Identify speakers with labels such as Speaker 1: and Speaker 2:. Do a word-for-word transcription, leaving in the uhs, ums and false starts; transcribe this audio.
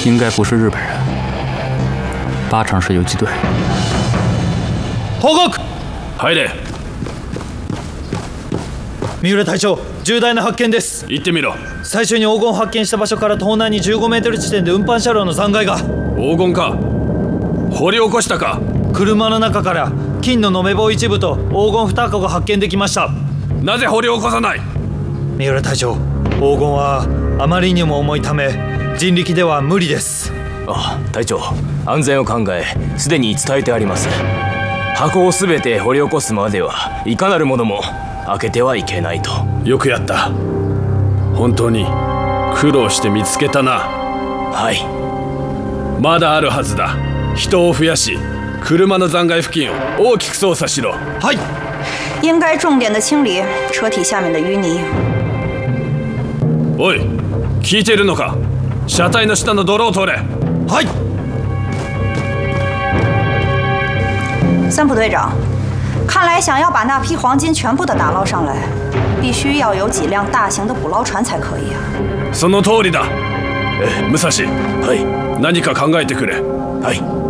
Speaker 1: 应该不是日本人，八成是游击队。
Speaker 2: 報告。
Speaker 3: 入れ。
Speaker 2: 三浦隊長、重大な発見です。
Speaker 3: 行ってみろ。
Speaker 2: 最初に黄金を発見した場所から東南にじゅうごメートル地点で運搬車両の残骸が。
Speaker 3: 黄金か。掘り起こしたか。
Speaker 2: 車の中から金の延べ棒一部と黄金二箱が発見できました。
Speaker 3: なぜ掘り起こさない。
Speaker 2: 三浦隊長、黄金はあまりにも重いため人力では無理です。
Speaker 4: ああ、隊長、安全を考えすでに伝えてあります。箱を全て掘り起こすまではいかなるものも開けてはいけないと。
Speaker 3: よくやった。本当に苦労して見つけたな。
Speaker 4: はい。
Speaker 3: まだあるはずだ。人を増やし車の残骸付近を大きく操作しろ。
Speaker 2: はい。
Speaker 5: 应该重点的清理车体下面的淤泥。
Speaker 3: おい、聞いてるのか。車体の下の泥を取れ。
Speaker 2: はい。
Speaker 5: 三浦队长，看来想要把那批黄金全部的打捞上来，必须要有几辆大型的捕捞船才可以啊。
Speaker 3: その通りだ。え、武蔵。
Speaker 4: はい。
Speaker 3: 何か考えてくれ。
Speaker 4: はい。